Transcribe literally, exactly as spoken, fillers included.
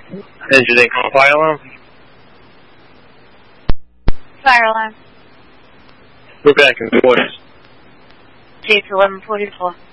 Engine income fire alarm. Fire alarm. We're back in quarters. J P eleven forty-four.